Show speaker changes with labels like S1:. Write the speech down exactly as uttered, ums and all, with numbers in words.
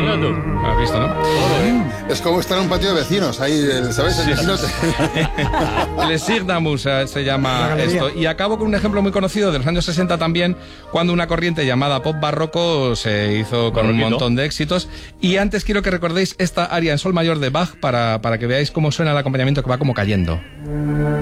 S1: Mm, ¿has visto, no?
S2: Es como estar en un patio de vecinos, ahí, ¿sabes? El vecino te...
S1: Les Signamus eh, se llama esto. Y acabo con un ejemplo muy conocido de los años sesenta también, cuando una corriente llamada pop barroco se hizo con
S3: Barroquito.
S1: un montón de éxitos. Y antes quiero que recordéis esta aria en sol mayor de Bach para, para que veáis cómo suena el acompañamiento, que va como cayendo.